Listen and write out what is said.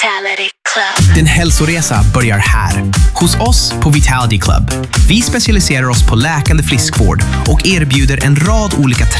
Vitality Club. Din hälsoresa börjar här, hos oss på Vitality Club. Vi specialiserar oss på läkande friskvård och erbjuder en rad olika